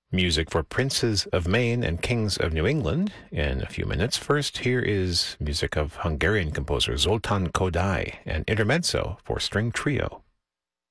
Music for Princes of Maine and Kings of New England in a few minutes. First, here is music of Hungarian composer Zoltán Kodály, an intermezzo for string trio.